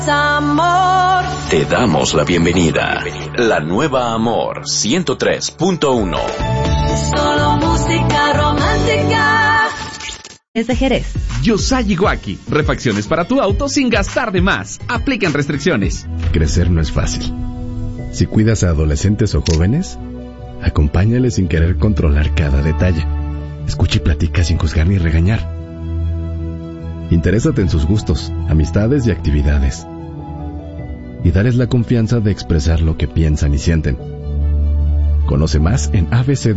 Amor. Te damos la bienvenida. La nueva Amor 103.1. Solo música romántica. Es de Jerez. Yosai Iwaki. Refacciones para tu auto sin gastar de más. Aplican restricciones. Crecer no es fácil. Si cuidas a adolescentes o jóvenes, acompáñales sin querer controlar cada detalle. Escucha y platica sin juzgar ni regañar. Interésate en sus gustos, amistades y actividades. Y dales la confianza de expresar lo que piensan y sienten. Conoce más en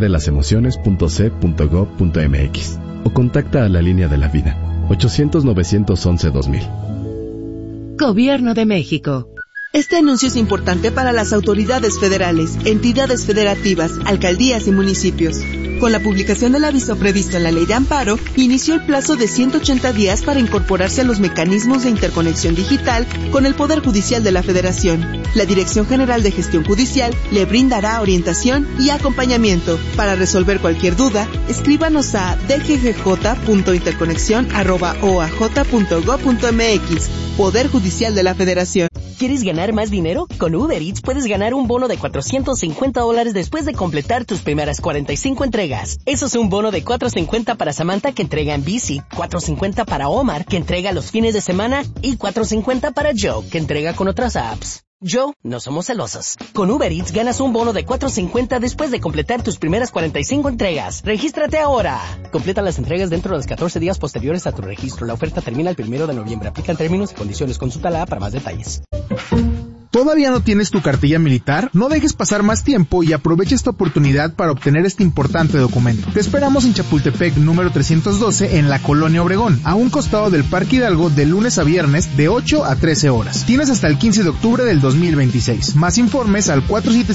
abcdelasemociones.c.gov.mx o contacta a la línea de la vida 800-911-2000. Gobierno de México. Este anuncio es importante para las autoridades federales, entidades federativas, alcaldías y municipios. Con la publicación del aviso previsto en la Ley de Amparo, inició el plazo de 180 días para incorporarse a los mecanismos de interconexión digital con el Poder Judicial de la Federación. La Dirección General de Gestión Judicial le brindará orientación y acompañamiento. Para resolver cualquier duda, escríbanos a dggj.interconexión@oaj.gov.mx. Poder Judicial de la Federación. ¿Quieres ganar más dinero? Con Uber Eats puedes ganar un bono de $450 después de completar tus primeras 45 entregas. Eso es un bono de $450 para Samantha, que entrega en bici, $450 para Omar, que entrega los fines de semana, y $450 para Joe, que entrega con otras apps. Joe, no somos celosos. Con Uber Eats ganas un bono de $450 después de completar tus primeras 45 entregas. ¡Regístrate ahora! Completa las entregas dentro de los 14 días posteriores a tu registro. La oferta termina el 1 de noviembre. Aplican términos y condiciones. Consulta la app para más detalles. ¿Todavía no tienes tu cartilla militar? No dejes pasar más tiempo y aprovecha esta oportunidad para obtener este importante documento. Te esperamos en Chapultepec, número 312, en la Colonia Obregón, a un costado del Parque Hidalgo, de lunes a viernes, de 8 a 13 horas. Tienes hasta el 15 de octubre del 2026. Más informes al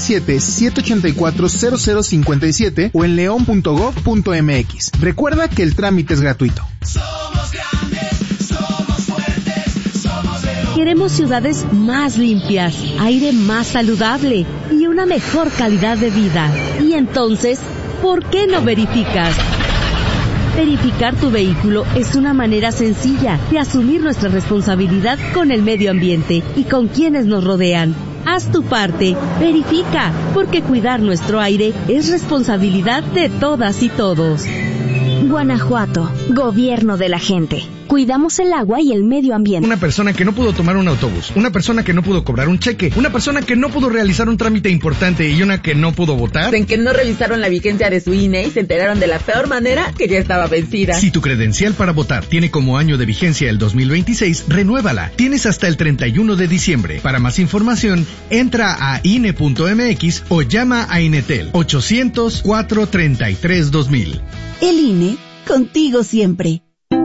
477-784-0057 o en leon.gov.mx. Recuerda que el trámite es gratuito. Somos grandes, somos fuertes, somos León. Queremos ciudades más limpias, aire más saludable y una mejor calidad de vida. Y entonces, ¿por qué no verificas? Verificar tu vehículo es una manera sencilla de asumir nuestra responsabilidad con el medio ambiente y con quienes nos rodean. Haz tu parte, verifica, porque cuidar nuestro aire es responsabilidad de todas y todos. Guanajuato, gobierno de la gente. Cuidamos el agua y el medio ambiente. Una persona que no pudo tomar un autobús, una persona que no pudo cobrar un cheque, una persona que no pudo realizar un trámite importante y una que no pudo votar. En que no revisaron la vigencia de su INE y se enteraron de la peor manera, que ya estaba vencida. Si tu credencial para votar tiene como año de vigencia el 2026, renuévala. Tienes hasta el 31 de diciembre. Para más información, entra a INE.mx o llama a Inetel 800-433-2000. El INE, contigo siempre.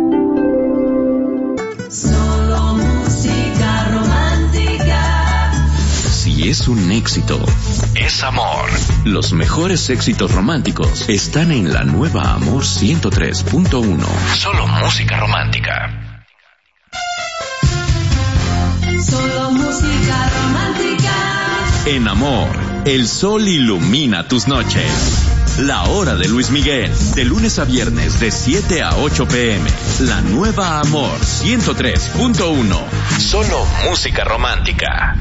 Solo música romántica. Si es un éxito, es amor. Los mejores éxitos románticos están en la nueva Amor 103.1. Solo música romántica. Solo música romántica. En Amor, el sol ilumina tus noches. La hora de Luis Miguel, de lunes a viernes de 7 a 8 p.m. La nueva Amor 103.1. Solo música romántica.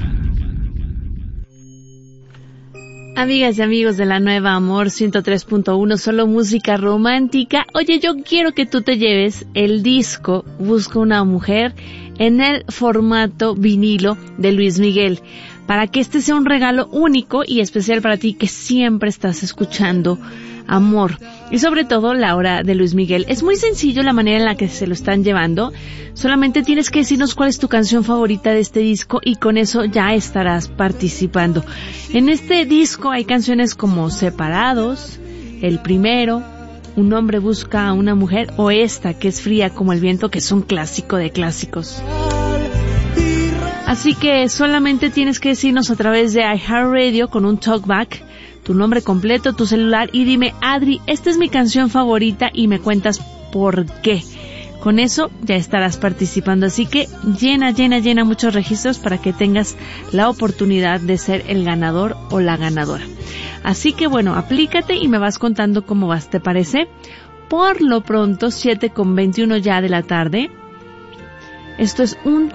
Amigas y amigos de la nueva Amor 103.1, solo música romántica. Oye, yo quiero que tú te lleves el disco Busco una mujer en el formato vinilo de Luis Miguel, para que este sea un regalo único y especial para ti que siempre estás escuchando Amor. Y sobre todo la hora de Luis Miguel. Es muy sencillo la manera en la que se lo están llevando. Solamente tienes que decirnos cuál es tu canción favorita de este disco y con eso ya estarás participando. En este disco hay canciones como Separados, El Primero, Un hombre busca a una mujer o esta que es Fría como el viento, que es un clásico de clásicos. Así que solamente tienes que decirnos a través de iHeartRadio con un talkback tu nombre completo, tu celular y dime: Adri, esta es mi canción favorita, y me cuentas por qué. Con eso ya estarás participando, así que llena muchos registros para que tengas la oportunidad de ser el ganador o la ganadora. Así que bueno, aplícate y me vas contando cómo vas, ¿te parece? Por lo pronto, 7:21 ya de la tarde. Esto es un